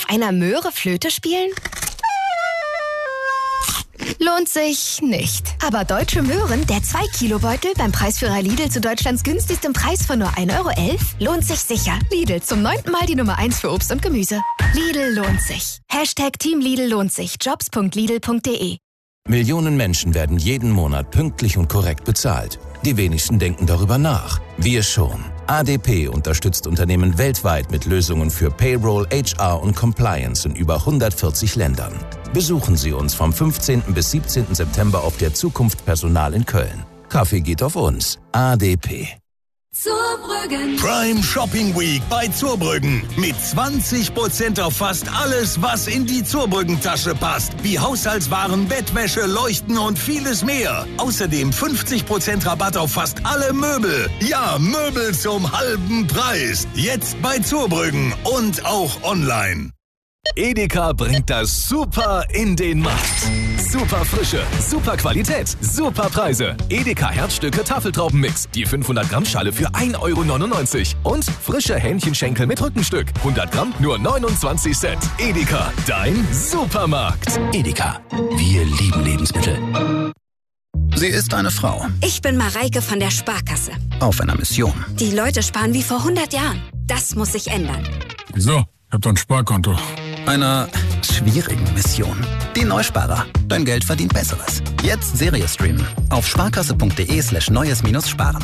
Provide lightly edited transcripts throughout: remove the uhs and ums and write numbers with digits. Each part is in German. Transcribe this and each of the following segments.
einer Möhre Flöte spielen? Lohnt sich nicht. Aber Deutsche Möhren, der 2-Kilo-Beutel beim Preisführer Lidl zu Deutschlands günstigstem Preis von nur 1,11 Euro, lohnt sich sicher. Lidl, zum 9. Mal die Nummer 1 für Obst und Gemüse. Lidl lohnt sich. #Team Lidl lohnt sich. Jobs.lidl.de. Millionen Menschen werden jeden Monat pünktlich und korrekt bezahlt. Die wenigsten denken darüber nach. Wir schon. ADP unterstützt Unternehmen weltweit mit Lösungen für Payroll, HR und Compliance in über 140 Ländern. Besuchen Sie uns vom 15. bis 17. September auf der Zukunft Personal in Köln. Kaffee geht auf uns. ADP. Zurbrüggen. Prime Shopping Week bei Zurbrüggen. Mit 20% auf fast alles, was in die Zurbrüggen-Tasche passt. Wie Haushaltswaren, Bettwäsche, Leuchten und vieles mehr. Außerdem 50% Rabatt auf fast alle Möbel. Ja, Möbel zum halben Preis. Jetzt bei Zurbrüggen und auch online. Edeka bringt das Super in den Markt. Super Frische, super Qualität, super Preise. Edeka Herzstücke Tafeltraubenmix. Die 500 Gramm Schale für 1,99 € Und frische Hähnchenschenkel mit Rückenstück. 100 Gramm nur 29 Cent. Edeka, dein Supermarkt. Edeka, wir lieben Lebensmittel. Sie ist eine Frau. Ich bin Mareike von der Sparkasse. Auf einer Mission. Die Leute sparen wie vor 100 Jahren. Das muss sich ändern. Wieso? Ich hab doch ein Sparkonto. Einer schwierigen Mission. Die Neusparer. Dein Geld verdient Besseres. Jetzt Serie streamen. Auf sparkasse.de/neues-sparen.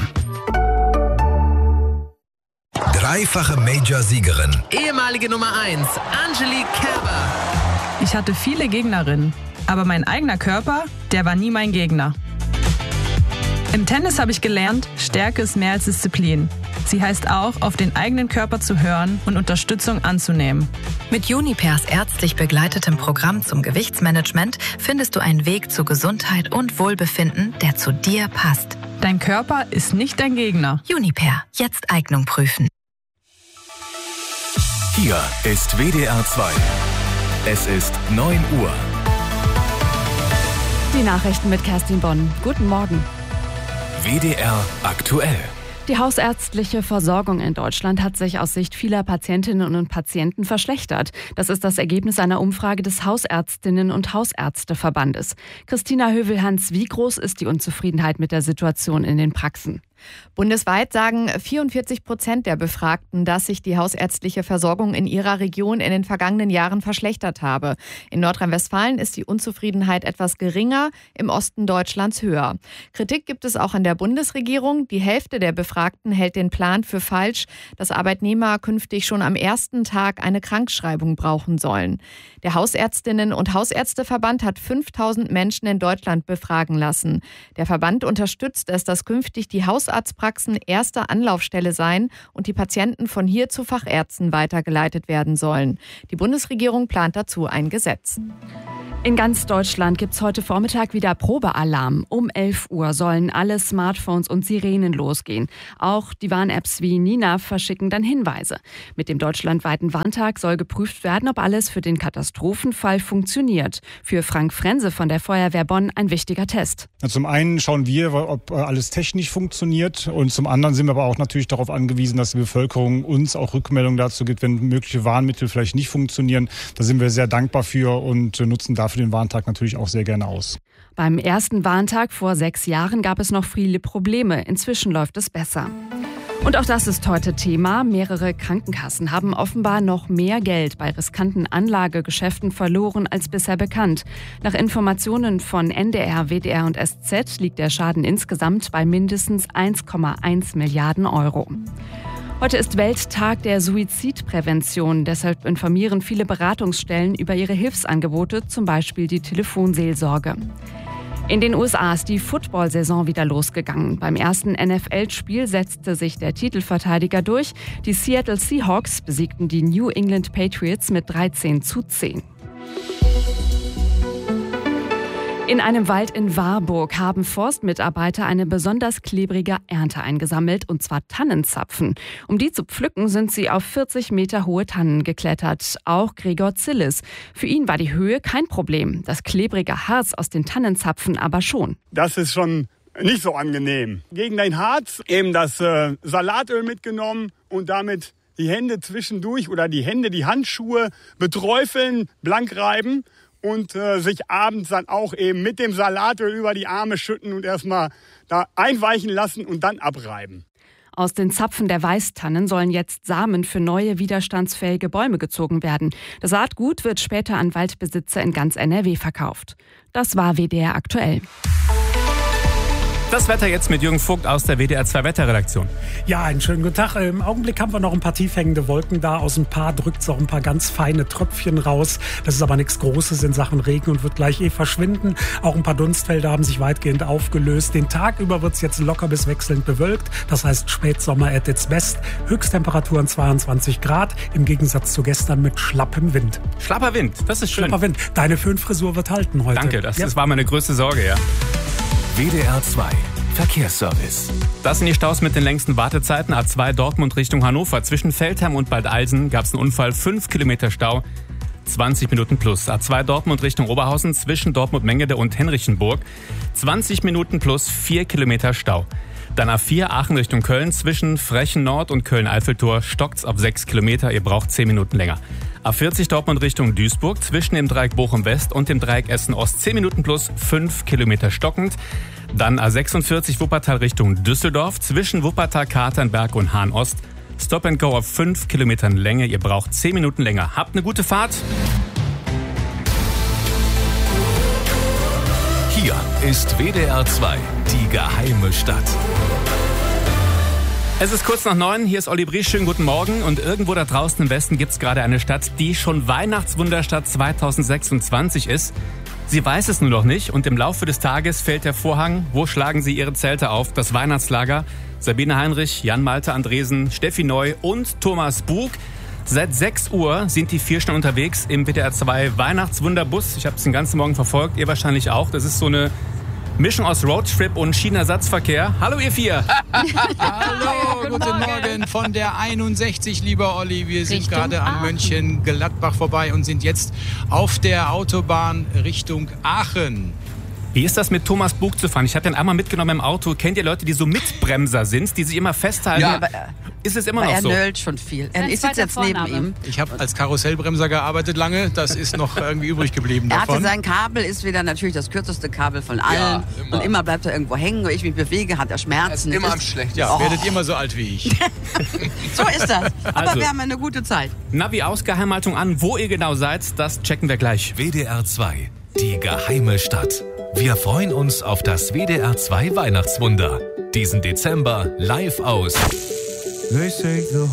Dreifache Major-Siegerin. Ehemalige Nummer 1, Angelique Kerber. Ich hatte viele Gegnerinnen, aber mein eigener Körper, der war nie mein Gegner. Im Tennis habe ich gelernt, Stärke ist mehr als Disziplin. Sie heißt auch, auf den eigenen Körper zu hören und Unterstützung anzunehmen. Mit Junipers ärztlich begleitetem Programm zum Gewichtsmanagement findest du einen Weg zu Gesundheit und Wohlbefinden, der zu dir passt. Dein Körper ist nicht dein Gegner. Juniper, jetzt Eignung prüfen. Hier ist WDR 2. Es ist 9 Uhr. Die Nachrichten mit Kerstin Bonn. Guten Morgen. WDR aktuell. Die hausärztliche Versorgung in Deutschland hat sich aus Sicht vieler Patientinnen und Patienten verschlechtert. Das ist das Ergebnis einer Umfrage des Hausärztinnen- und Hausärzteverbandes. Christina Hövelhans, wie groß ist die Unzufriedenheit mit der Situation in den Praxen? Bundesweit sagen 44% der Befragten, dass sich die hausärztliche Versorgung in ihrer Region in den vergangenen Jahren verschlechtert habe. In Nordrhein-Westfalen ist die Unzufriedenheit etwas geringer, im Osten Deutschlands höher. Kritik gibt es auch an der Bundesregierung. Die Hälfte der Befragten hält den Plan für falsch, dass Arbeitnehmer künftig schon am ersten Tag eine Krankschreibung brauchen sollen. Der Hausärztinnen- und Hausärzteverband hat 5000 Menschen in Deutschland befragen lassen. Der Verband unterstützt es, dass künftig die Hausarztpraxen erste Anlaufstelle sein und die Patienten von hier zu Fachärzten weitergeleitet werden sollen. Die Bundesregierung plant dazu ein Gesetz. In ganz Deutschland gibt es heute Vormittag wieder Probealarm. Um 11 Uhr sollen alle Smartphones und Sirenen losgehen. Auch die Warn-Apps wie Nina verschicken dann Hinweise. Mit dem deutschlandweiten Warntag soll geprüft werden, ob alles für den Katastrophenfall funktioniert. Für Frank Frense von der Feuerwehr Bonn ein wichtiger Test. Zum einen schauen wir, ob alles technisch funktioniert, und zum anderen sind wir aber auch natürlich darauf angewiesen, dass die Bevölkerung uns auch Rückmeldungen dazu gibt, wenn mögliche Warnmittel vielleicht nicht funktionieren. Da sind wir sehr dankbar für und nutzen dafür den Warntag natürlich auch sehr gerne aus. Beim ersten Warntag vor 6 Jahren gab es noch viele Probleme. Inzwischen läuft es besser. Und auch das ist heute Thema. Mehrere Krankenkassen haben offenbar noch mehr Geld bei riskanten Anlagegeschäften verloren als bisher bekannt. Nach Informationen von NDR, WDR und SZ liegt der Schaden insgesamt bei mindestens 1,1 Milliarden Euro. Heute ist Welttag der Suizidprävention. Deshalb informieren viele Beratungsstellen über ihre Hilfsangebote, zum Beispiel die Telefonseelsorge. In den USA ist die Football-Saison wieder losgegangen. Beim ersten NFL-Spiel setzte sich der Titelverteidiger durch. Die Seattle Seahawks besiegten die New England Patriots mit 13:10. In einem Wald in Warburg haben Forstmitarbeiter eine besonders klebrige Ernte eingesammelt, und zwar Tannenzapfen. Um die zu pflücken, sind sie auf 40 Meter hohe Tannen geklettert. Auch Gregor Zillis. Für ihn war die Höhe kein Problem. Das klebrige Harz aus den Tannenzapfen aber schon. Das ist schon nicht so angenehm. Gegen dein Harz eben das Salatöl mitgenommen und damit die Hände zwischendurch oder die Handschuhe beträufeln, blank reiben und sich abends dann auch eben mit dem Salatöl über die Arme schütten und erstmal da einweichen lassen und dann abreiben. Aus den Zapfen der Weißtannen sollen jetzt Samen für neue widerstandsfähige Bäume gezogen werden. Das Saatgut wird später an Waldbesitzer in ganz NRW verkauft. Das war WDR aktuell. Das Wetter jetzt mit Jürgen Vogt aus der WDR 2 Wetterredaktion. Ja, einen schönen guten Tag. Im Augenblick haben wir noch ein paar tiefhängende Wolken da. Aus ein paar drückt es auch ein paar ganz feine Tröpfchen raus. Das ist aber nichts Großes in Sachen Regen und wird gleich verschwinden. Auch ein paar Dunstfelder haben sich weitgehend aufgelöst. Den Tag über wird es jetzt locker bis wechselnd bewölkt. Das heißt Spätsommer at its best. Höchsttemperaturen 22 Grad. Im Gegensatz zu gestern mit schlappem Wind. Schlapper Wind, das ist schön. Schlapper Wind. Deine Föhnfrisur wird halten heute. Danke, das war meine größte Sorge, ja. WDR 2 Verkehrsservice. Das sind die Staus mit den längsten Wartezeiten. A2 Dortmund Richtung Hannover. Zwischen Feldherm und Bad Alsen gab es einen Unfall. 5 Kilometer Stau, 20 Minuten plus. A2 Dortmund Richtung Oberhausen zwischen Dortmund-Mengede und Henrichenburg. 20 Minuten plus, 4 Kilometer Stau. Dann A4 Aachen Richtung Köln. Zwischen Frechen Nord und Köln-Eiffeltor stockt's auf 6 Kilometer. Ihr braucht 10 Minuten länger. A40 Dortmund Richtung Duisburg. Zwischen dem Dreieck Bochum West und dem Dreieck Essen Ost 10 Minuten plus, 5 Kilometer stockend. Dann A46 Wuppertal Richtung Düsseldorf. Zwischen Wuppertal, Katernberg und Hahn Ost. Stop and Go auf 5 Kilometern Länge. Ihr braucht 10 Minuten länger. Habt eine gute Fahrt. Hier ist WDR 2, die geheime Stadt. Es ist kurz nach 9, hier ist Olli Briesch, schönen guten Morgen. Und irgendwo da draußen im Westen gibt es gerade eine Stadt, die schon Weihnachtswunderstadt 2026 ist. Sie weiß es nur noch nicht und im Laufe des Tages fällt der Vorhang. Wo schlagen Sie Ihre Zelte auf? Das Weihnachtslager. Sabine Heinrich, Jan Malte Andresen, Steffi Neu und Thomas Bug. Seit 6 Uhr sind die 4 schon unterwegs im WDR 2 Weihnachtswunderbus. Ich habe es den ganzen Morgen verfolgt, ihr wahrscheinlich auch. Das ist so eine Mischung aus Roadtrip und Schienenersatzverkehr. Hallo ihr 4. Hallo, guten Morgen von der 61, lieber Olli. Wir sind gerade an Mönchengladbach vorbei und sind jetzt auf der Autobahn Richtung Aachen. Wie ist das mit Thomas Bug zu fahren? Ich habe den einmal mitgenommen im Auto. Kennt ihr Leute, die so Mitbremser sind, die sich immer festhalten? Ja, ist es immer noch so? Er nölt schon viel. Ich sitze jetzt neben ihm. Ich habe als Karussellbremser gearbeitet lange. Das ist noch irgendwie übrig geblieben davon. Er hatte sein Kabel, ist wieder natürlich das kürzeste Kabel von allen. Ja, immer. Und immer bleibt er irgendwo hängen. Wenn ich mich bewege, hat er Schmerzen. Er ist immer am schlechtesten. Ja, werdet ihr immer so alt wie ich. So ist das. Aber also, wir haben eine gute Zeit. Navi-Ausgeheimhaltung an. Wo ihr genau seid, das checken wir gleich. WDR 2, die geheime Stadt. Wir freuen uns auf das WDR 2 Weihnachtswunder. Diesen Dezember live aus